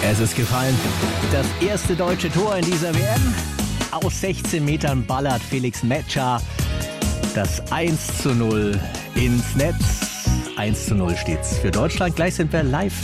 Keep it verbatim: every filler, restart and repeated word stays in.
Es ist gefallen. Das erste deutsche Tor in dieser W M. Aus sechzehn Metern ballert Felix Metscher das eins zu null ins Netz. eins zu null steht's für Deutschland. Gleich sind wir live